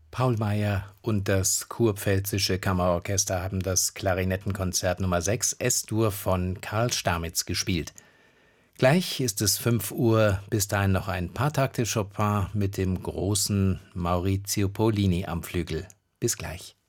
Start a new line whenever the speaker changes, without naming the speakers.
Paul Meyer und das Kurpfälzische Kammerorchester haben das Klarinettenkonzert Nummer 6 S-Dur von Karl Stamitz gespielt. Gleich ist es 5 Uhr, bis dahin noch ein paar Takte Chopin mit dem großen Maurizio Pollini am Flügel. Bis gleich.